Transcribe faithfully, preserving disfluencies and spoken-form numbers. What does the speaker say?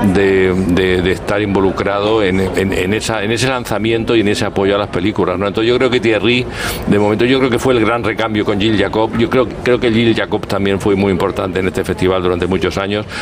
de, de, de estar involucrado en, en, en, esa, en ese lanzamiento y en ese apoyo a las películas, ¿no? Entonces yo creo que Thierry, de momento yo creo que fue el gran recambio con Gilles Jacob. Yo creo, creo que Gilles Jacob también fue muy importante en este festival durante muchos años,